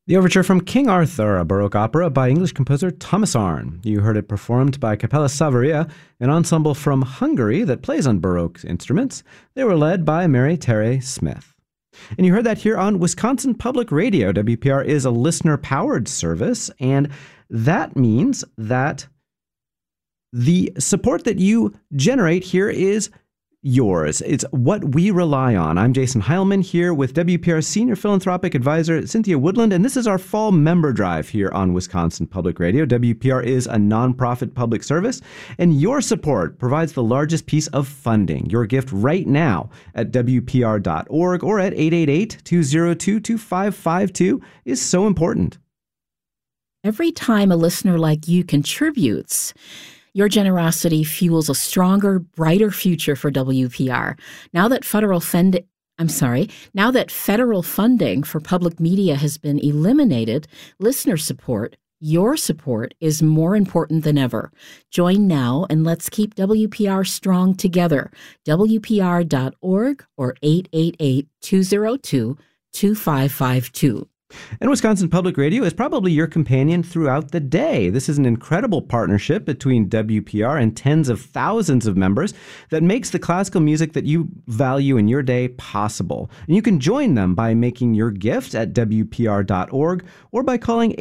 The overture from King Arthur, a Baroque opera by English composer Thomas Arne. You heard it performed by Capella Savaria, an ensemble from Hungary that plays on Baroque instruments. They were led by Mary Terre Smith. And you heard that here on Wisconsin Public Radio. WPR is a listener-powered service, and that means that the support that you generate here is yours. It's what we rely on. I'm Jason Heilman here with WPR Senior Philanthropic Advisor Cynthia Woodland, and this is our fall member drive here on Wisconsin Public Radio. WPR is a nonprofit public service, and your support provides the largest piece of funding. Your gift right now at WPR.org or at 888-202-2552 is so important. Every time a listener like you contributes, your generosity fuels a stronger, brighter future for WPR. Now that federal funding for public media has been eliminated, listener support, your support, is more important than ever. Join now and let's keep WPR strong together. WPR.org or 888-202-2552. And Wisconsin Public Radio is probably your companion throughout the day. This is an incredible partnership between WPR and tens of thousands of members that makes the classical music that you value in your day possible. And you can join them by making your gift at WPR.org or by calling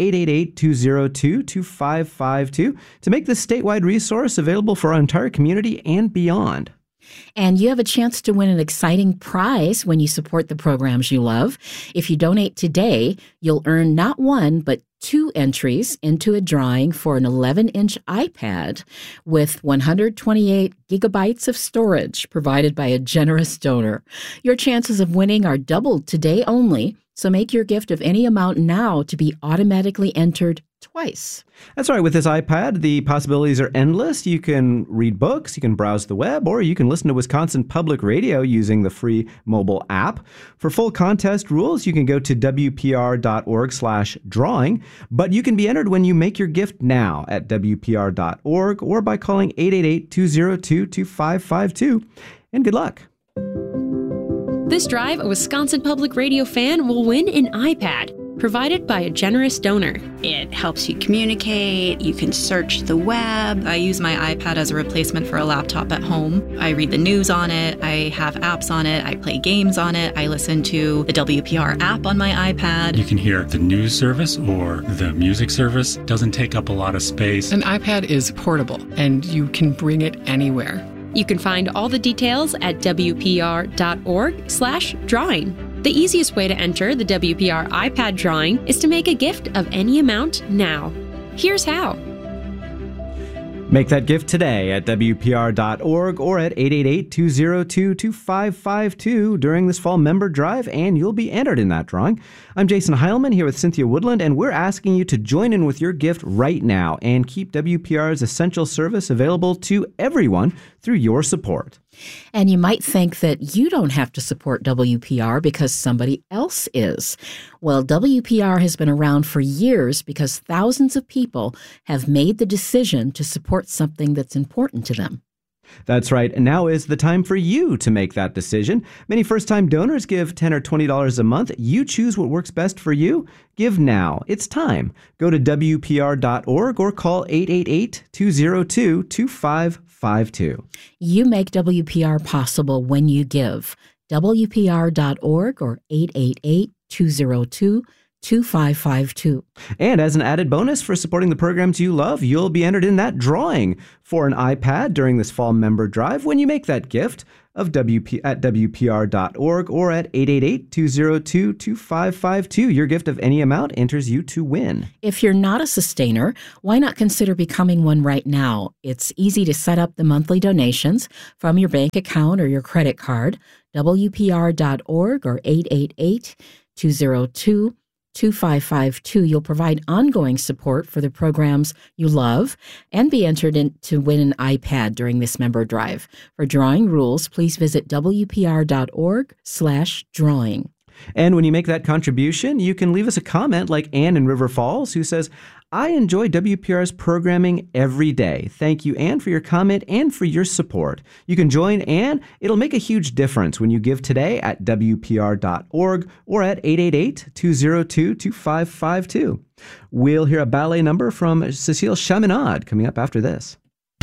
888-202-2552 to make this statewide resource available for our entire community and beyond. And you have a chance to win an exciting prize when you support the programs you love. If you donate today, you'll earn not one, but 2 entries into a drawing for an 11-inch iPad with 128 gigabytes of storage provided by a generous donor. Your chances of winning are doubled today only, so make your gift of any amount now to be automatically entered twice. That's right. With this iPad, the possibilities are endless. You can read books, you can browse the web, or you can listen to Wisconsin Public Radio using the free mobile app. For full contest rules, you can go to WPR.org/drawing, but you can be entered when you make your gift now at WPR.org or by calling 888-202-2552. And good luck. This drive, a Wisconsin Public Radio fan will win an iPad provided by a generous donor. It helps you communicate, you can search the web. I use my iPad as a replacement for a laptop at home. I read the news on it, I have apps on it, I play games on it, I listen to the WPR app on my iPad. You can hear the news service or the music service. Doesn't take up a lot of space. An iPad is portable and you can bring it anywhere. You can find all the details at WPR.org/drawing. The easiest way to enter the WPR iPad drawing is to make a gift of any amount now. Here's how. Make that gift today at WPR.org or at 888-202-2552 during this fall member drive, and you'll be entered in that drawing. I'm Jason Heilman here with Cynthia Woodland, and we're asking you to join in with your gift right now and keep WPR's essential service available to everyone through your support. And you might think that you don't have to support WPR because somebody else is. Well, WPR has been around for years because thousands of people have made the decision to support something that's important to them. That's right. And now is the time for you to make that decision. Many first-time donors give $10 or $20 a month. You choose what works best for you. Give now. It's time. Go to WPR.org or call 888-202-2552. You make WPR possible when you give. WPR.org or 888-202-2552. And as an added bonus for supporting the programs you love, you'll be entered in that drawing for an iPad during this fall member drive when you make that gift of at WPR.org or at 888-202-2552. Your gift of any amount enters you to win. If you're not a sustainer, why not consider becoming one right now? It's easy to set up the monthly donations from your bank account or your credit card. WPR.org or 888-202-2552. You'll provide ongoing support for the programs you love and be entered in to win an iPad during this member drive. For drawing rules, please visit WPR.org/drawing. And when you make that contribution, you can leave us a comment like Ann in River Falls, who says, I enjoy WPR's programming every day. Thank you, Ann, for your comment and for your support. You can join Ann. It'll make a huge difference when you give today at WPR.org or at 888-202-2552. We'll hear a ballet number from Cécile Chaminade coming up after this.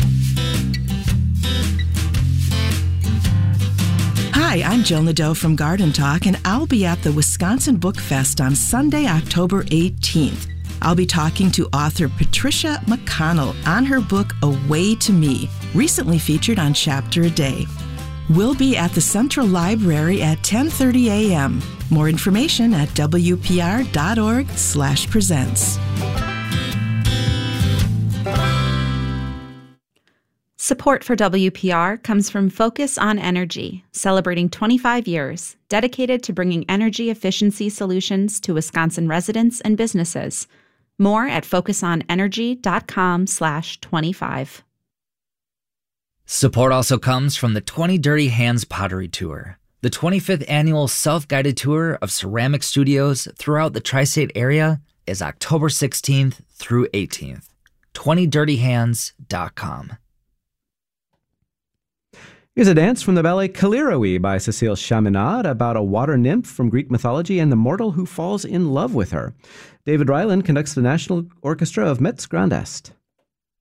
Hi, I'm Jill Nadeau from Garden Talk, and I'll be at the Wisconsin Book Fest on Sunday, October 18th. I'll be talking to author Patricia McConnell on her book, A Way to Me, recently featured on Chapter a Day. We'll be at the Central Library at 10:30 a.m. More information at wpr.org/presents. Support for WPR comes from Focus on Energy, celebrating 25 years, dedicated to bringing energy efficiency solutions to Wisconsin residents and businesses. More at focusonenergy.com/25. Support also comes from the 20 Dirty Hands Pottery Tour, the 25th annual self-guided tour of ceramic studios throughout the tri-state area is October 16th through 18th. 20dirtyhands.com. Here's a dance from the ballet Kaliroe by Cécile Chaminade about a water nymph from Greek mythology and the mortal who falls in love with her. David Ryland conducts the National Orchestra of Metz Grand Est.